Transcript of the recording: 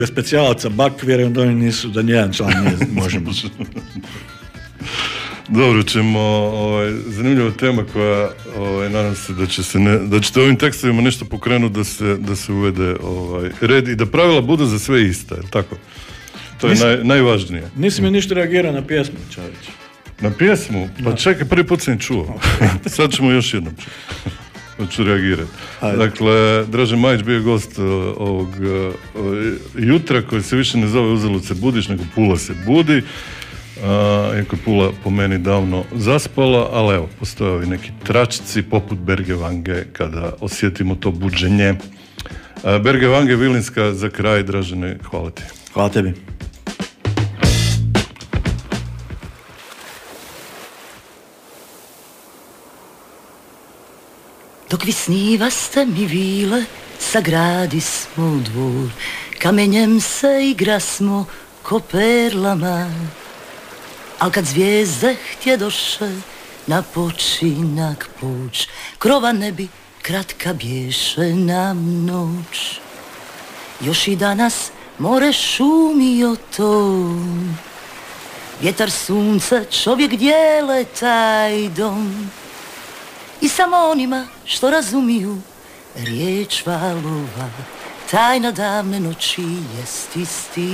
specijalaca Bak, vjerujem da oni nisu, da nijedan član nije, možemo. Dobro, ćemo, zanimljiva tema koja, nadam se da ćete ovim tekstovima nešto pokrenuti da se uvede red i da pravila budu za sve iste, tako? To je najvažnije. Nisi mi ništa reagirao na pjesmu, Čavić. Na pjesmu? Pa čekaj, prvi put sam čuo. Sad ćemo još jednom ću reagirati. Dakle, Dražen Majić bio je gost ovog jutra koji se više ne zove Uzalud se budiš, nego Pula se budi. Iako je Pula po meni davno zaspala, ali evo, postoje ovi neki tračci poput Berge Vange kada osjetimo to buđenje. Berge Vange, Vilinska, za kraj. Dražene, hvala ti. Hvala tebi. Dok vi snivaste mi vile, sagradi smo dvor, kamenjem se igra smo ko perlama. Al kad zvijezde htjedoše na počinak poć, krova ne bi kratka bješe nam noć. Još i danas more šumio to, vjetar, sunce, čovjek dijele taj dom. I samo onima što razumiju riječ valova, tajna davne noći jest isti